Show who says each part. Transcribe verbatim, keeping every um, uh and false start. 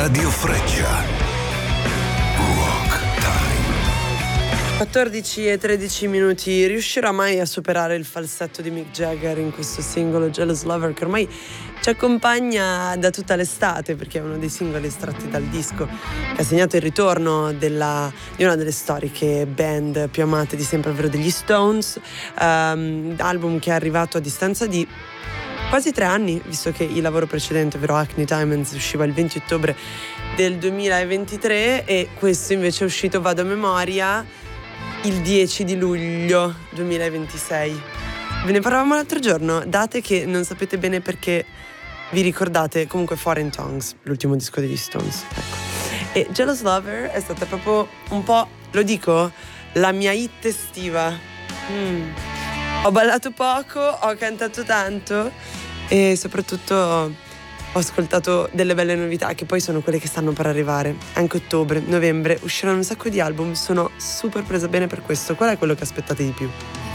Speaker 1: Radio Freccia. Rock Time.
Speaker 2: quattordici e tredici minuti. Riuscirà mai a superare il falsetto di Mick Jagger in questo singolo Jealous Lover, che ormai ci accompagna da tutta l'estate, perché è uno dei singoli estratti dal disco che ha segnato il ritorno della, di una delle storiche band più amate di sempre, ovvero degli Stones. Um, album che è arrivato a distanza di quasi tre anni, visto che il lavoro precedente, ovvero Hackney Diamonds, usciva il venti ottobre del duemilaventitré, e questo invece è uscito, vado a memoria, il dieci di luglio duemilaventisei. Ve ne parlavamo l'altro giorno, date che non sapete bene perché vi ricordate. Comunque Foreign Tongues, l'ultimo disco degli Stones, ecco. E Jealous Lover è stata proprio un po', lo dico, la mia hit estiva. mm. Ho ballato poco, ho cantato tanto e soprattutto ho ascoltato delle belle novità, che poi sono quelle che stanno per arrivare. Anche ottobre, novembre usciranno un sacco di album, sono super presa bene per questo. Qual è quello che aspettate di più?